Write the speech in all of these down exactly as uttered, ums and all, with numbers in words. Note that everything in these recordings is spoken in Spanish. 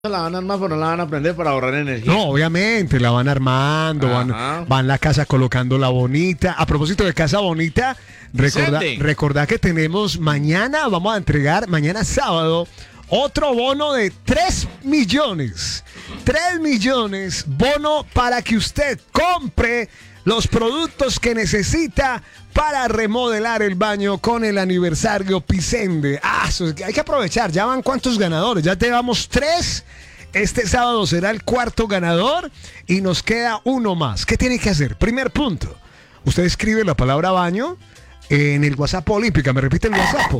La van a armar, pero no la van a prender para ahorrar energía. No, obviamente, la van armando, van, van la casa colocando la bonita. A propósito de casa bonita, recordá, recordá que tenemos mañana, vamos a entregar, mañana sábado, otro bono de tres millones. tres millones, bono para que usted compre los productos que necesita para remodelar el baño con el aniversario Pisende. Ah, eso, hay que aprovechar. Ya van cuántos ganadores. Ya llevamos tres. Este sábado será el cuarto ganador y nos queda uno más. ¿Qué tiene que hacer? Primer punto. Usted escribe la palabra baño en el WhatsApp Olímpica. ¿Me repite el WhatsApp?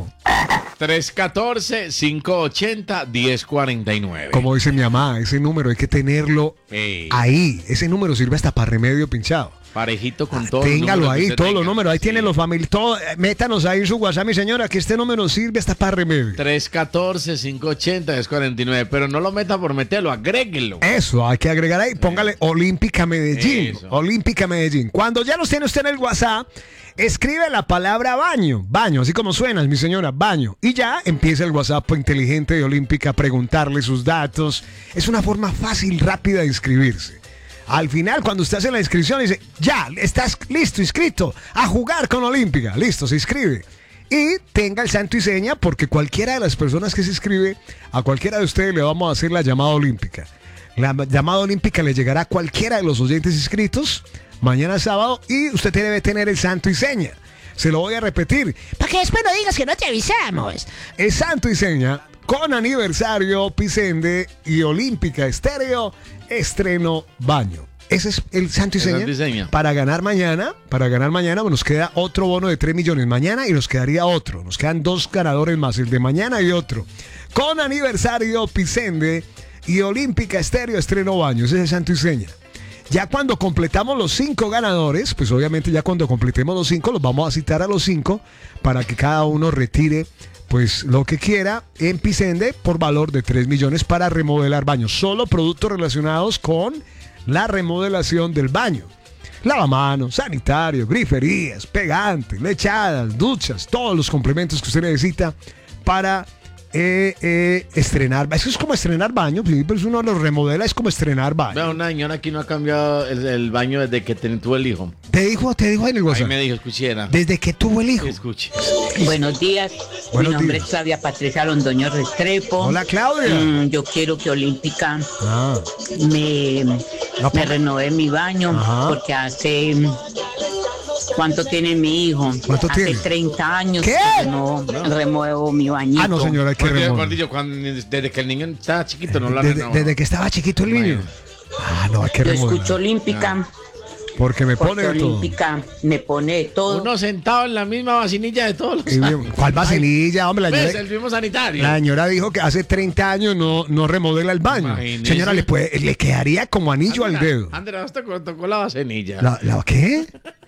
tres uno cuatro, cinco ocho cero, uno cero cuatro nueve. Como dice mi mamá, ese número hay que tenerlo Ey. ahí. Ese número sirve hasta para remedio pinchado. Parejito con todo. Téngalo ahí, todos tenga. los números. Ahí sí. tienen los familiares. Todo, métanos ahí en su WhatsApp, mi señora, que este número sirve hasta para remedio. tres uno cuatro, cinco ocho cero, uno cero cuatro nueve. Pero no lo meta por meterlo, agréguelo. Eso, hay que agregar ahí. Póngale Olímpica Medellín. Eso. Olímpica Medellín. Cuando ya los tiene usted en el WhatsApp, escribe la palabra baño. Baño, así como suena, mi señora, baño. Y ya empieza el WhatsApp inteligente de Olímpica a preguntarle sus datos. Es una forma fácil, rápida de inscribirse. Al final, cuando usted hace la inscripción, dice, ya, estás listo, inscrito, a jugar con Olímpica. Listo, se inscribe. Y tenga el santo y seña, porque cualquiera de las personas que se inscribe, a cualquiera de ustedes le vamos a hacer la llamada olímpica. La llamada olímpica le llegará a cualquiera de los oyentes inscritos mañana sábado y usted debe tener el santo y seña. Se lo voy a repetir, para que después no digas que no te avisamos. El santo y seña con aniversario Pisende y Olímpica Estéreo, estreno baño. Ese es el santo y seña, santo y seña para ganar mañana. Para ganar mañana nos queda otro bono de tres millones mañana y nos quedaría otro. Nos quedan dos ganadores más, el de mañana y otro. Con aniversario Pisende y Olímpica Estéreo, estreno baño. Ese es el santo y seña. Ya cuando completamos los cinco ganadores, pues obviamente ya cuando completemos los cinco, los vamos a citar a los cinco para que cada uno retire pues lo que quiera en Pisende por valor de tres millones para remodelar baños. Solo productos relacionados con la remodelación del baño. Lavamanos, sanitarios, griferías, pegantes, lechadas, duchas, todos los complementos que usted necesita para eh, eh, estrenar. Eso es como estrenar baño, sí, pero si uno lo remodela es como estrenar baño. Veo una señora aquí no ha cambiado el, el baño desde que tuvo el hijo. ¿Te dijo, te dijo en el WhatsApp? Ahí me dijo, escuchiera. Desde que tuvo el hijo. Escuche. Buenos días, Buenos mi nombre días. es Claudia Patricia Londoño Restrepo. Hola, Claudia. Mm, yo quiero que Olímpica Ah. me, No, me pues. renove mi baño. Ajá. Porque hace... ¿Cuánto tiene mi hijo? ¿Cuánto hace tiene? treinta años ¿Qué? que no, remuevo mi bañito. Ah, no, señora, hay que Porque, remodelar. gordillo, cuando, desde que el niño estaba chiquito no la Desde, renovaba. desde que estaba chiquito el niño. Ah, no, hay que Yo remodelar. escucho Olímpica Porque me porque pone de todo. Olímpica me pone de todo. Uno sentado en la misma vacinilla de todos los Y, años. ¿cuál vacinilla? Hombre, la ¿Ves? señora, El mismo sanitario. la señora dijo que hace treinta años no, no remodela el baño. Imagínese. Señora, le, puede, le quedaría como anillo al dedo. Andrea, usted tocó la vacinilla. ¿La, la qué?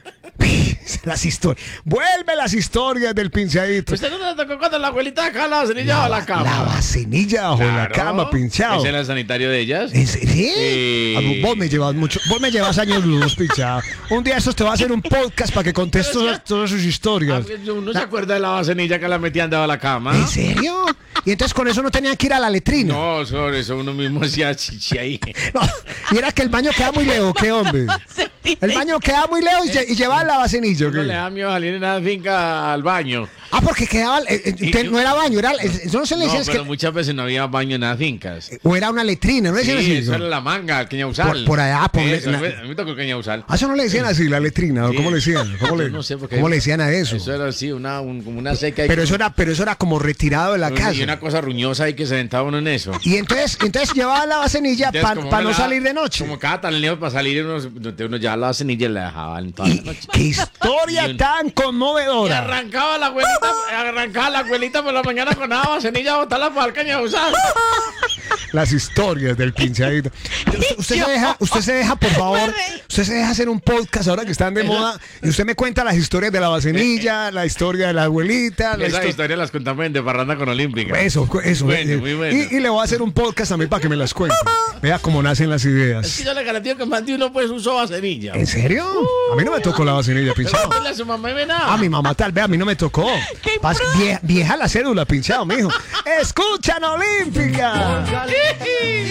Las historias. Vuelve las historias del pinchadito. ¿Usted no le tocó cuando la abuelita dejaba la vacinilla bajo la cama? La vacinilla bajo la Claro. cama, pinchado. ¿Ese era el sanitario de ellas? ¿En serio? Sí. Ah, vos me llevas mucho, vos me llevas años luz, pinchado. Un día estos te va a hacer un podcast para que contes Pero es todas, que- todas sus historias. Ah, Uno se acuerda de la vacinilla que la metían debajo de la cama. ¿En serio? Y entonces con eso no tenían que ir a la letrina. No, sobre eso uno mismo hacía chichi ahí. No, y era que el baño queda muy lejos, ¿qué hombre? El baño queda muy lejos y, lle- y llevaba la vacinilla. Uno ¿qué? le da miedo salir en la finca al baño. Ah, porque quedaba, eh, eh, Y- te- no era baño, era, eh, eso no se le No, decía, es pero que, muchas veces no había baño en las fincas. o era una letrina, no le Sí, decían así. eso ¿no? era la manga, el Queñausal. Por- por allá, por- Eso, la- a mí me tocó Queñausal. Ah, eso no le decían así, la letrina, ¿o Sí. ¿cómo le decían? ¿Cómo le, Yo no sé, porque ¿cómo le decían a eso? Eso era así, una, un- como una seca. ahí Pero que- eso era, pero eso era como retirado de la casa. Y una cosa ruñosa ahí que se sentaba uno en eso. Y entonces, entonces llevaba la vacinilla Entonces, para como no uno le salir daba- de noche. Como cada talento para salir, uno, uno ya la vacinilla y la dejaban toda la Y noche. qué historia Y un- tan Y conmovedora. arrancaba la abuelita, arrancaba la abuelita por la mañana con nada vacinilla a botarla para el Queñausal. Las historias del pinchadito. usted, usted se deja, usted se deja, por favor, usted se deja hacer un podcast ahora que están de moda y usted me cuenta las historias de la vacinilla, la historia de la abuelita. La Esa histo- historia las contamos en De Parranda con Olímpica. Eso, eso. Bueno, eh, muy bueno. Y, y le voy a hacer un podcast también para que me las cuente. Vea cómo nacen las Es que ideas. yo le garantizo que más de uno pues usó vacinilla. ¿En serio? A mí no me tocó la vacinilla, pinchado. Pregúntale a su mamá y ve nada. A mi mamá tal vez, a mí no me tocó. Pas- vie- vieja la cédula, pinchado, mijo. Escuchan Olímpica.